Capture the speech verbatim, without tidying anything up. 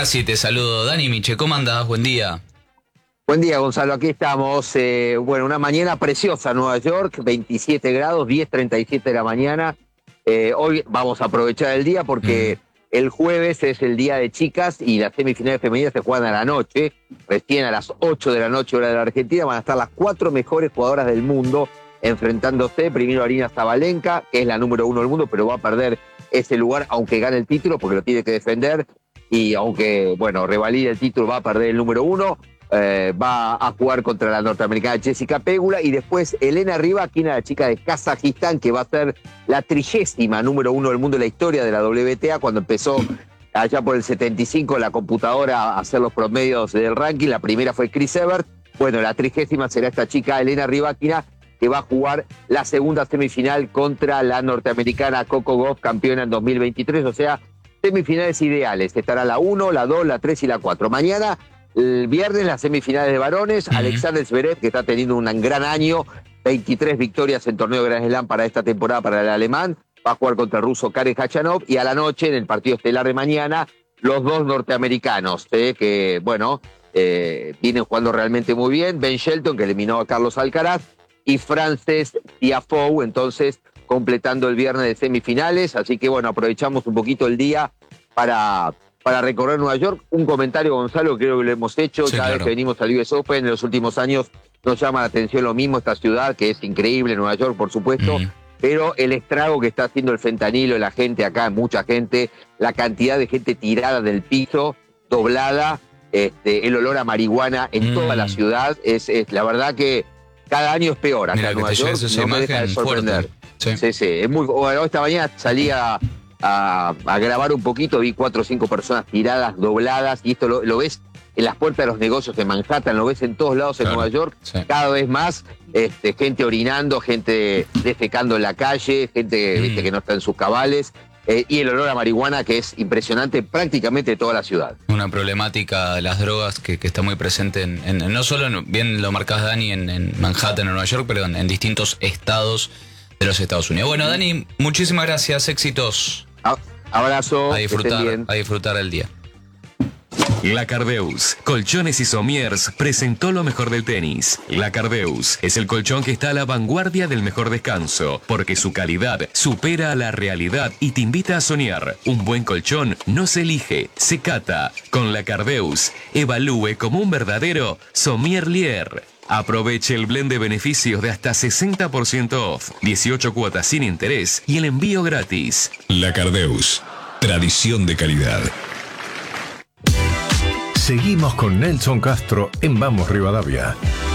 Casi te saludo. Dani Miche, ¿cómo andás? Buen día. Buen día, Gonzalo. Aquí estamos. Eh, bueno, una mañana preciosa en Nueva York, veintisiete grados, diez treinta y siete de la mañana. Eh, hoy vamos a aprovechar el día porque mm. el jueves es el día de chicas y las semifinales femeninas se juegan a la noche. Recién a las ocho de la noche, hora de la Argentina, van a estar las cuatro mejores jugadoras del mundo enfrentándose. Primero Aryna Sabalenka, que es la número uno del mundo, pero va a perder ese lugar aunque gane el título porque lo tiene que defender. Y aunque, bueno, revalide el título, va a perder el número uno. Eh, va a jugar contra la norteamericana Jessica Pegula. Y después Elena Rybakina, la chica de Kazajistán, que va a ser la trigésima número uno del mundo en la historia de la W T A. Cuando empezó allá por el setenta y cinco la computadora a hacer los promedios del ranking, la primera fue Chris Evert. Bueno, la trigésima será esta chica Elena Rybakina, que va a jugar la segunda semifinal contra la norteamericana Coco Gauff, campeona en dos mil veintitrés. O sea, semifinales ideales. Estará la uno, la dos, la tres y la cuatro. Mañana, el viernes, las semifinales de varones. Uh-huh. Alexander Zverev, que está teniendo un gran año, veintitrés victorias en torneo Grand Slam para esta temporada para el alemán. Va a jugar contra el ruso Karen Khachanov. Y a la noche, en el partido estelar de mañana, los dos norteamericanos, ¿eh? que, bueno, eh, vienen jugando realmente muy bien. Ben Shelton, que eliminó a Carlos Alcaraz, y Frances Tiafoe, entonces, completando el viernes de semifinales. Así que, bueno, aprovechamos un poquito el día para, para recorrer Nueva York. Un comentario, Gonzalo, creo que lo hemos hecho. Sí, cada claro. vez que venimos al U S Open en los últimos años nos llama la atención lo mismo esta ciudad, que es increíble, Nueva York, por supuesto, mm. pero el estrago que está haciendo el fentanilo, la gente acá, mucha gente, la cantidad de gente tirada del piso, doblada, este, el olor a marihuana en mm. toda la ciudad, es, es la verdad que cada año es peor acá en Nueva York, no me deja de sorprender. Sí. sí, sí, es muy bueno. Esta mañana salí a, a, a grabar un poquito, vi cuatro o cinco personas tiradas, dobladas, y esto lo, lo ves en las puertas de los negocios de Manhattan, lo ves en todos lados en claro. Nueva York, sí. cada vez más, este, gente orinando, gente defecando en la calle, gente mm. viste, que no está en sus cabales, eh, y el olor a marihuana que es impresionante prácticamente de toda la ciudad. Una problemática de las drogas que, que está muy presente, en, en no solo, en, bien lo marcás Dani, en, en Manhattan, en Nueva York, pero en, en distintos estados de los Estados Unidos. Bueno, Dani, muchísimas gracias, éxitos. Abrazo. A disfrutar, a disfrutar el día. Lacardeus, Colchones y Somiers presentó lo mejor del tenis. Lacardeus es el colchón que está a la vanguardia del mejor descanso, porque su calidad supera a la realidad y te invita a soñar. Un buen colchón no se elige, se cata. Con Lacardeus, evalúe como un verdadero sommelier. Aproveche el blend de beneficios de hasta sesenta por ciento off, dieciocho cuotas sin interés y el envío gratis. Lacardeus, tradición de calidad. Seguimos con Nelson Castro en Vamos Rivadavia.